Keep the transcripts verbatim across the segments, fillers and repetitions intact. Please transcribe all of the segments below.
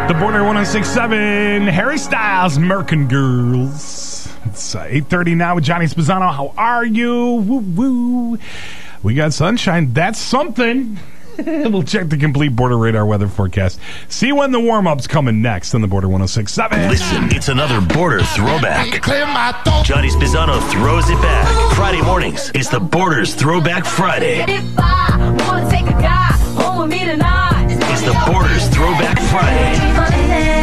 The Border one oh six point seven, Harry Styles, American Girls. It's uh, eight thirty now with Johnny Spezzano. How are you? Woo woo. We got sunshine. That's something. We'll check the complete Border Radar weather forecast. See when the warm-up's coming next on the Border one oh six point seven. Listen, it's another Border throwback. Johnny Spezzano throws it back. Friday mornings, it's the Border's Throwback Friday. If I wanna take a guy home with me tonight, It's the Border's Throwback Friday.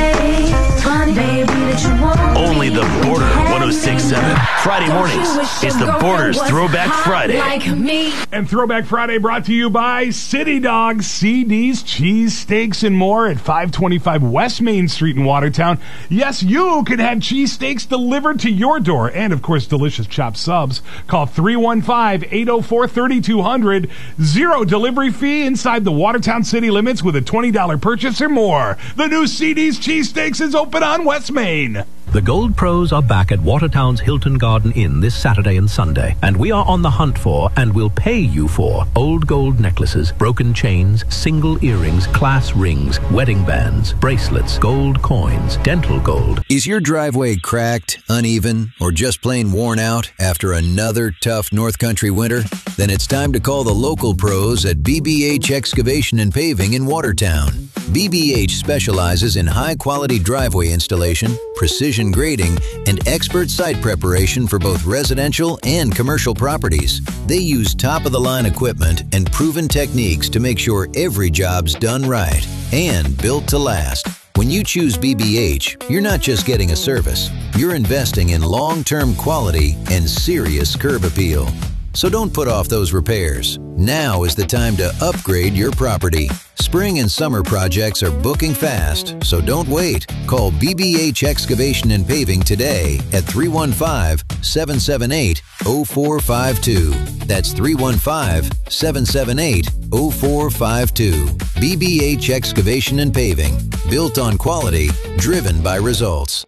Only the Border one oh six point seven. Friday mornings, it's the Border's Throwback Friday. And Throwback Friday brought to you by City Dogs, C D's, cheese, steaks, and more at five twenty-five West Main Street in Watertown. Yes, you can have cheese steaks delivered to your door, and of course, delicious chopped subs. Call three one five, eight oh four, three two zero zero. Zero delivery fee inside the Watertown city limits with a twenty dollars purchase or more. The new C D's Cheesesteaks is open on West Main. The Gold Pros are back at Watertown's Hilton Garden Inn this Saturday and Sunday, and we are on the hunt for, and will pay you for, old gold necklaces, broken chains, single earrings, class rings, wedding bands, bracelets, gold coins, dental gold. Is your driveway cracked, uneven, or just plain worn out after another tough North Country winter? Then it's time to call the local pros at B B H Excavation and Paving in Watertown. B B H specializes in high-quality driveway installation, precision grading, and expert site preparation for both residential and commercial properties. They use top-of-the-line equipment and proven techniques to make sure every job's done right and built to last. When you choose B B H, you're not just getting a service. You're investing in long-term quality and serious curb appeal. So don't put off those repairs. Now is the time to upgrade your property. Spring and summer projects are booking fast, so don't wait. Call B B H Excavation and Paving today at three one five, seven seven eight, zero four five two. That's three one five, seven seven eight, zero four five two. B B H Excavation and Paving. Built on quality, driven by results.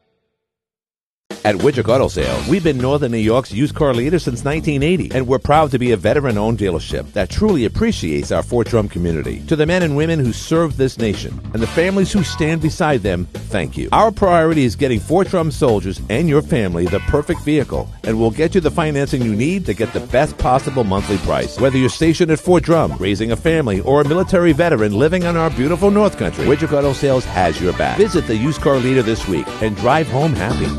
At Widget Auto Sales, we've been Northern New York's used car leader since nineteen eighty, and we're proud to be a veteran-owned dealership that truly appreciates our Fort Drum community. To the men and women who serve this nation and the families who stand beside them, thank you. Our priority is getting Fort Drum soldiers and your family the perfect vehicle, and we'll get you the financing you need to get the best possible monthly price. Whether you're stationed at Fort Drum, raising a family, or a military veteran living on our beautiful North Country, Widget Auto Sales has your back. Visit the used car leader this week and drive home happy.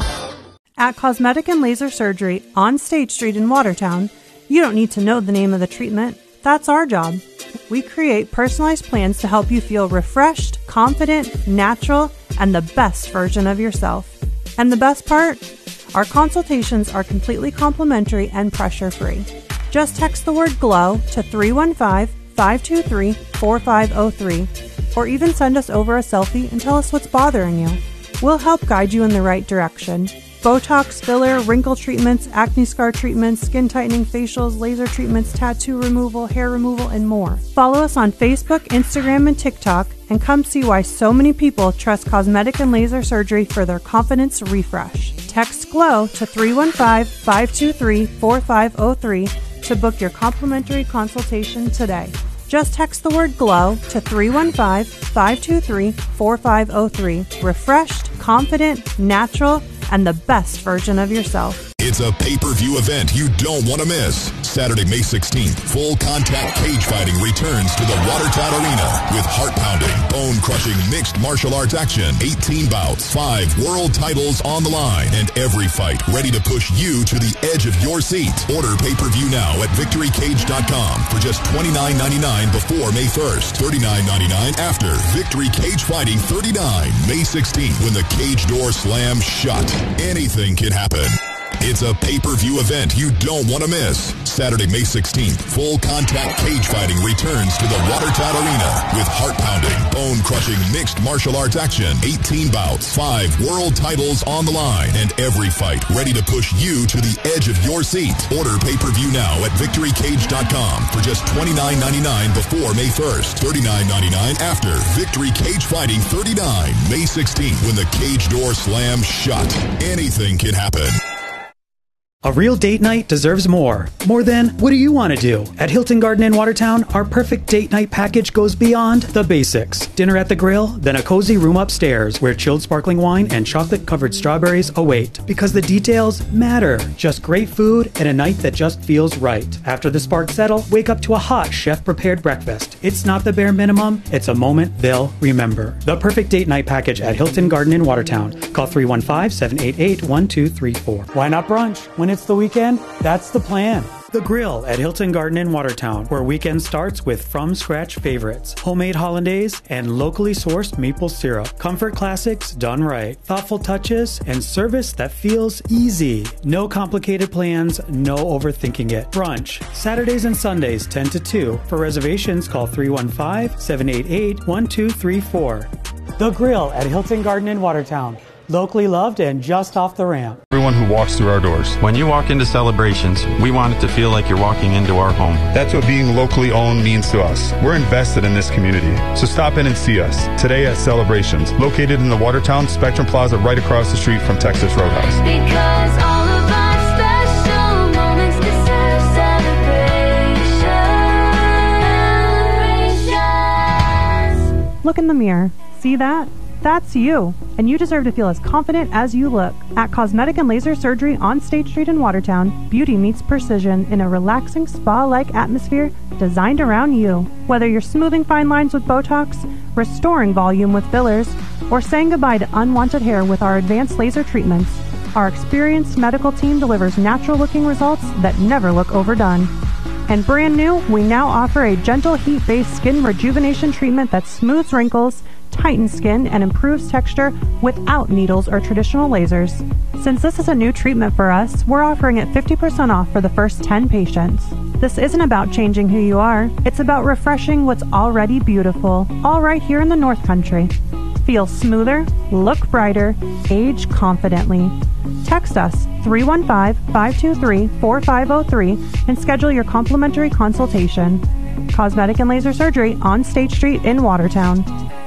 At Cosmetic and Laser Surgery on State Street in Watertown, you don't need to know the name of the treatment. That's our job. We create personalized plans to help you feel refreshed, confident, natural, and the best version of yourself. And the best part? Our consultations are completely complimentary and pressure-free. Just text the word GLOW to three one five, five two three, four five zero three, or even send us over a selfie and tell us what's bothering you. We'll help guide you in the right direction. Botox, filler, wrinkle treatments, acne scar treatments, skin tightening facials, laser treatments, tattoo removal, hair removal, and more. Follow us on Facebook, Instagram, and TikTok, and come see why so many people trust Cosmetic and Laser Surgery for their confidence refresh. Text GLOW to three one five, five two three, four five zero three to book your complimentary consultation today. Just text the word GLOW to three one five, five two three, four five zero three. Refreshed, confident, natural, and the best version of yourself. It's a pay-per-view event you don't want to miss. Saturday, May sixteenth, full contact cage fighting returns to the Watertown Arena with heart-pounding, bone-crushing mixed martial arts action. eighteen bouts, five world titles on the line, and every fight ready to push you to the edge of your seat. Order pay-per-view now at victory cage dot com for just twenty-nine ninety-nine before May first, thirty-nine ninety-nine after. Victory Cage Fighting thirty-nine, May sixteenth, when the cage door slams shut. Anything can happen. It's a pay-per-view event you don't want to miss. Saturday, May sixteenth, full contact cage fighting returns to the Watertown Arena with heart-pounding, bone-crushing mixed martial arts action. eighteen bouts, five world titles on the line, and every fight ready to push you to the edge of your seat. Order pay-per-view now at victory cage dot com for just twenty-nine ninety-nine before May first, thirty-nine ninety-nine after. Victory Cage Fighting thirty-nine, May sixteenth, when the cage door slams shut. Anything can happen. A real date night deserves more. More than, what do you want to do? At Hilton Garden in Watertown, our perfect date night package goes beyond the basics. Dinner at the grill, then a cozy room upstairs where chilled sparkling wine and chocolate-covered strawberries await. Because the details matter. Just great food and a night that just feels right. After the sparks settle, wake up to a hot chef-prepared breakfast. It's not the bare minimum, it's a moment they'll remember. The perfect date night package at Hilton Garden in Watertown. Call three one five, seven eight eight, one two three four. Why not brunch? When it's the weekend, that's the plan. The Grill at Hilton Garden in Watertown, where weekend starts with from-scratch favorites, homemade hollandaise, and locally sourced maple syrup. Comfort classics done right. Thoughtful touches and service that feels easy. No complicated plans, no overthinking it. Brunch, Saturdays and Sundays, ten to two. For reservations, call three one five, seven eight eight, one two three four. The Grill at Hilton Garden in Watertown. Locally loved and just off the ramp. Everyone who walks through our doors. When you walk into Celebrations, we want it to feel like you're walking into our home. That's what being locally owned means to us. We're invested in this community. So stop in and see us today at Celebrations, located in the Watertown Spectrum Plaza right across the street from Texas Roadhouse. Because all of our special moments deserve celebrations. Look in the mirror. See that? That's you, and you deserve to feel as confident as you look. At Cosmetic and Laser Surgery on State Street in Watertown, beauty meets precision in a relaxing spa-like atmosphere designed around you. Whether you're smoothing fine lines with Botox, restoring volume with fillers, or saying goodbye to unwanted hair with our advanced laser treatments, our experienced medical team delivers natural-looking results that never look overdone. And brand new, we now offer a gentle heat-based skin rejuvenation treatment that smooths wrinkles, tightens skin, and improves texture without needles or traditional lasers. Since this is a new treatment for us, we're offering it fifty percent off for the first ten patients. This isn't about changing who you are, it's about refreshing what's already beautiful, all right here in the North Country. Feel smoother, look brighter, age confidently. Text us three one five, five two three, four five zero three and schedule your complimentary consultation. Cosmetic and Laser Surgery on State Street in Watertown.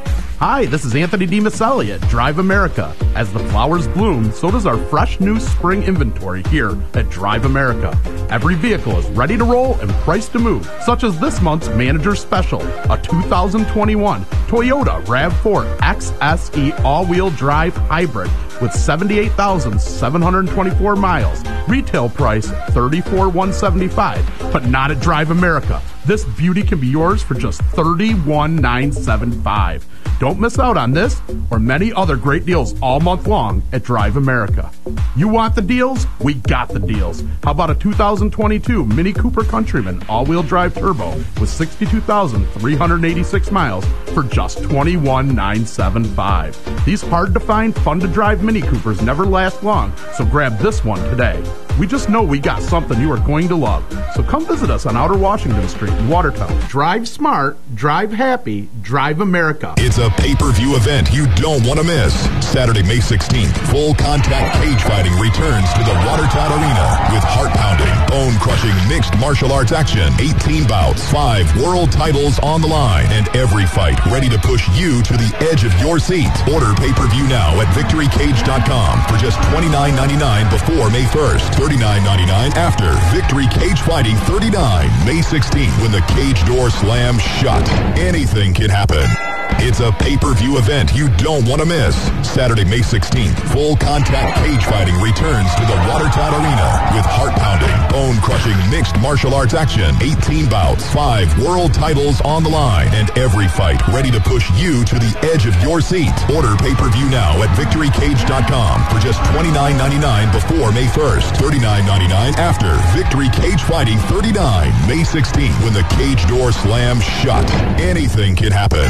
Hi, this is Anthony DiMaselli at Drive America. As the flowers bloom, so does our fresh new spring inventory here at Drive America. Every vehicle is ready to roll and priced to move, such as this month's Manager Special, a two thousand twenty-one Toyota RAV four X S E all-wheel drive hybrid with seventy-eight thousand seven hundred twenty-four miles. Retail price thirty-four thousand one hundred seventy-five dollars, but not at Drive America. This beauty can be yours for just thirty-one thousand nine hundred seventy-five dollars. Don't miss out on this or many other great deals all month long at Drive America. You want the deals? We got the deals. How about a two thousand twenty-two Mini Cooper Countryman all-wheel drive turbo with sixty-two thousand three hundred eighty-six miles for just twenty-one thousand nine hundred seventy-five. These hard-to-find, fun-to-drive Mini Coopers never last long, so grab this one today. We just know we got something you are going to love. So come visit us on Outer Washington Street in Watertown. Drive smart, drive happy, Drive America. It's a pay-per-view event you don't want to miss. Saturday, May sixteenth, full contact cage fighting returns to the Watertown Arena with heart-pounding, bone-crushing mixed martial arts action. eighteen bouts, five world titles on the line, and every fight ready to push you to the edge of your seat. Order pay-per-view now at victory cage dot com for just twenty-nine ninety-nine before May first. thirty-nine ninety-nine after. Victory Cage Fighting thirty-nine, May sixteenth, when the cage door slams shut. Anything can happen. It's a pay-per-view event you don't want to miss. Saturday, May sixteenth, full contact cage fighting returns to the Watertown Arena with heart-pounding, bone-crushing mixed martial arts action. eighteen bouts, five world titles on the line, and every fight ready to push you to the edge of your seat. Order pay-per-view now at victory cage dot com for just twenty-nine ninety-nine before May first. thirty-nine ninety-nine after. Victory Cage Fighting thirty-nine, May sixteenth, when the cage door slams shut. Anything can happen.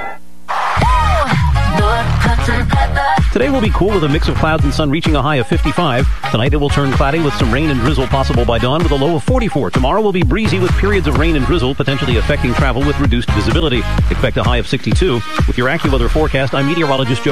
Today will be cool with a mix of clouds and sun reaching a high of fifty-five. Tonight it will turn cloudy with some rain and drizzle possible by dawn with a low of forty-four. Tomorrow will be breezy with periods of rain and drizzle potentially affecting travel with reduced visibility. Expect a high of sixty-two. With your AccuWeather forecast, I'm meteorologist Joe